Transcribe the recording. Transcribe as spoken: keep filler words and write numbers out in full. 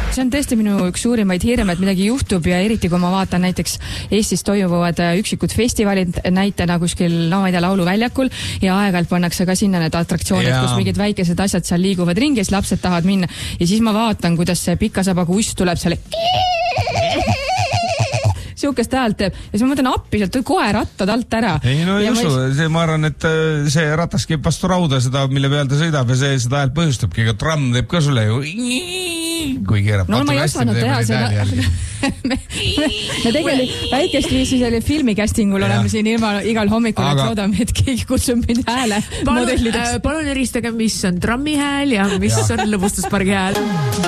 see on tõesti minu üks suurimaid hirme, et midagi juhtub ja eriti kui ma vaatan näiteks Eestis toimuvad üksikud festivalid näitena kuskil, no ma ei tea, lauluväljakul ja aeg-ajalt pannakse ka sinna need atraktsioonid, kus mingid väikesed asjad seal liiguvad ringi, siis lapsed tahavad minna ja siis ma vaatan, kuidas see pikasabaga uss tuleb selle siukest häält teeb ja siis ma mõtlen appi sealt kohe rattad alt ära. Ei no ei usu, ma, see, ma arvan, et see ratas käib vastu rauda seda, mille peal ta sõidab ja see seda häält põhjustabki, ega tramm teeb ka sulle ju kui keerab. No ma ei osanud teha seda. me, me, me tegelikult väikest viisi selle filmi castingul oleme siin ilma igal hommikul, et loodame, et keegi kutsub mind hääle palun, modellideks. Palun eristage, mis on trammi hääl ja mis ja. on lõbustuspargi hääl.